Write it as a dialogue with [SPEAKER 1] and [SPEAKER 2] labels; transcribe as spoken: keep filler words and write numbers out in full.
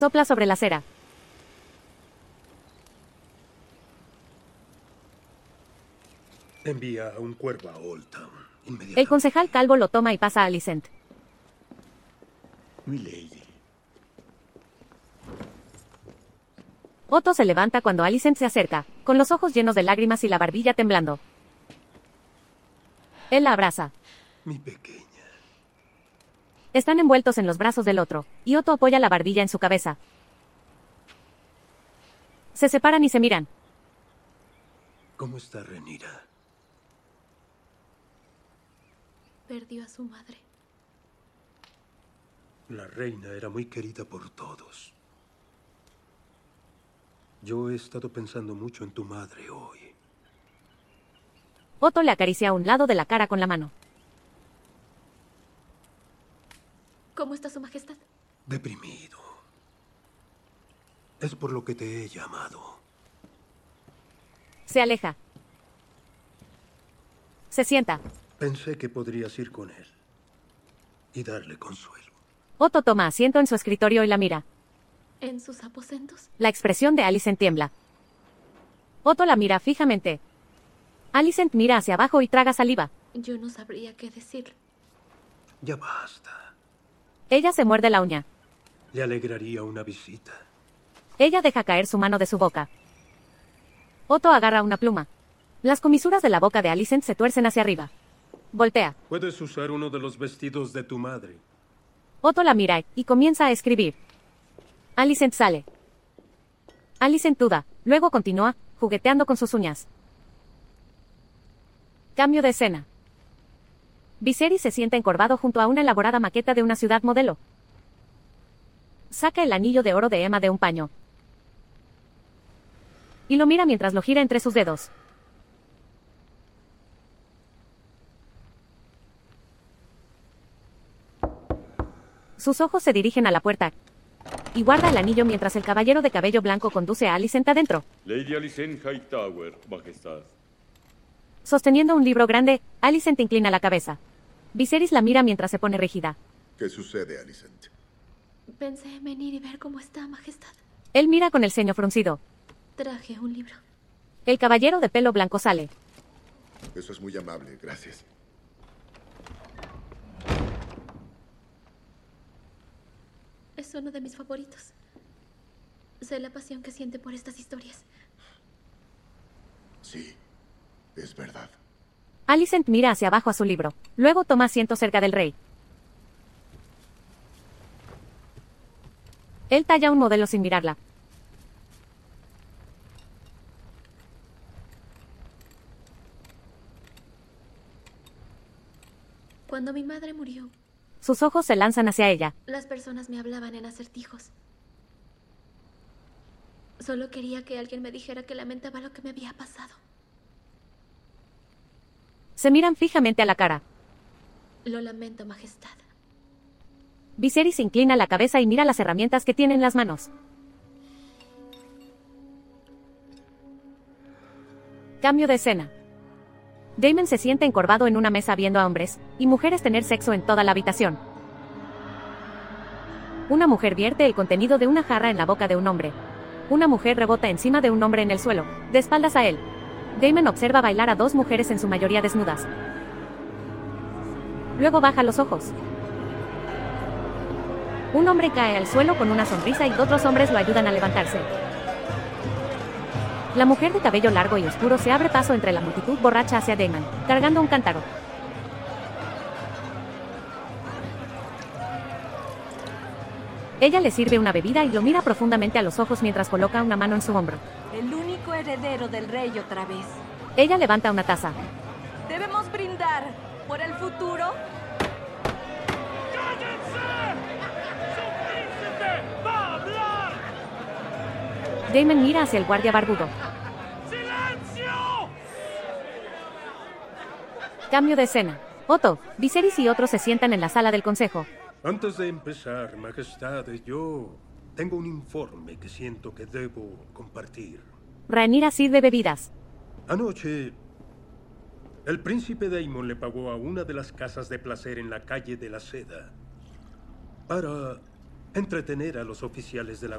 [SPEAKER 1] Sopla sobre la cera.
[SPEAKER 2] Envía a un cuervo a Old Town inmediatamente.
[SPEAKER 1] El concejal calvo lo toma y pasa a Alicent.
[SPEAKER 2] Mi lady.
[SPEAKER 1] Otto se levanta cuando Alicent se acerca, con los ojos llenos de lágrimas y la barbilla temblando. Él la abraza.
[SPEAKER 2] Mi pequeña.
[SPEAKER 1] Están envueltos en los brazos del otro, y Otto apoya la barbilla en su cabeza. Se separan y se miran.
[SPEAKER 2] ¿Cómo está Rhaenyra?
[SPEAKER 3] Perdió a su madre.
[SPEAKER 2] La reina era muy querida por todos. Yo he estado pensando mucho en tu madre hoy.
[SPEAKER 1] Otto le acaricia a un lado de la cara con la mano.
[SPEAKER 3] ¿Cómo está su majestad?
[SPEAKER 2] Deprimido. Es por lo que te he llamado.
[SPEAKER 1] Se aleja. Se sienta.
[SPEAKER 2] Pensé que podrías ir con él y darle consuelo.
[SPEAKER 1] Otto toma asiento en su escritorio y la mira.
[SPEAKER 3] ¿En sus aposentos?
[SPEAKER 1] La expresión de Alicent tiembla. Otto la mira fijamente. Alicent mira hacia abajo y traga saliva.
[SPEAKER 3] Yo no sabría qué decir.
[SPEAKER 2] Ya basta.
[SPEAKER 1] Ella se muerde la uña.
[SPEAKER 2] Le alegraría una visita.
[SPEAKER 1] Ella deja caer su mano de su boca. Otto agarra una pluma. Las comisuras de la boca de Alicent se tuercen hacia arriba. Voltea.
[SPEAKER 2] Puedes usar uno de los vestidos de tu madre.
[SPEAKER 1] Otto la mira y comienza a escribir. Alicent sale. Alicent duda, luego continúa, jugueteando con sus uñas. Cambio de escena. Viserys se sienta encorvado junto a una elaborada maqueta de una ciudad modelo. Saca el anillo de oro de Emma de un paño. Y lo mira mientras lo gira entre sus dedos. Sus ojos se dirigen a la puerta. Y guarda el anillo mientras el caballero de cabello blanco conduce a Alicent adentro.
[SPEAKER 4] Lady Alicent Hightower, majestad.
[SPEAKER 1] Sosteniendo un libro grande, Alicent inclina la cabeza. Viserys la mira mientras se pone rígida.
[SPEAKER 5] ¿Qué sucede, Alicent?
[SPEAKER 3] Pensé en venir y ver cómo está, majestad.
[SPEAKER 1] Él mira con el ceño fruncido.
[SPEAKER 3] Traje un libro.
[SPEAKER 1] El caballero de pelo blanco sale.
[SPEAKER 5] Eso es muy amable, gracias.
[SPEAKER 3] Es uno de mis favoritos. Sé la pasión que siente por estas historias.
[SPEAKER 5] Sí, es verdad.
[SPEAKER 1] Alicent mira hacia abajo a su libro. Luego toma asiento cerca del rey. Él talla un modelo sin mirarla.
[SPEAKER 3] Cuando mi madre murió,
[SPEAKER 1] Sus ojos se lanzan hacia ella.
[SPEAKER 3] las personas me hablaban en acertijos. Solo quería que alguien me dijera que lamentaba lo que me había pasado.
[SPEAKER 1] Se miran fijamente a la cara.
[SPEAKER 3] Lo lamento, majestad.
[SPEAKER 1] Viserys inclina la cabeza y mira las herramientas que tiene en las manos. Cambio de escena. Daemon se siente encorvado en una mesa viendo a hombres y mujeres tener sexo en toda la habitación. Una mujer vierte el contenido de una jarra en la boca de un hombre. Una mujer rebota encima de un hombre en el suelo, de espaldas a él. Daemon observa bailar a dos mujeres en su mayoría desnudas. Luego baja los ojos. Un hombre cae al suelo con una sonrisa y otros hombres lo ayudan a levantarse. La mujer de cabello largo y oscuro se abre paso entre la multitud borracha hacia Daemon, cargando un cántaro. Ella le sirve una bebida y lo mira profundamente a los ojos mientras coloca una mano en su hombro.
[SPEAKER 6] El único heredero del rey otra vez.
[SPEAKER 1] Ella levanta una taza.
[SPEAKER 6] Debemos brindar por el futuro.
[SPEAKER 1] Daemon mira hacia el guardia barbudo. Cambio de escena. Otto, Viserys y otros se sientan en la sala del consejo.
[SPEAKER 2] Antes de empezar, Majestad, yo tengo un informe que siento que debo compartir.
[SPEAKER 1] Rhaenyra sirve bebidas.
[SPEAKER 2] Anoche, el príncipe Daemon le pagó a una de las casas de placer en la calle de la Seda para Entretener a los oficiales de la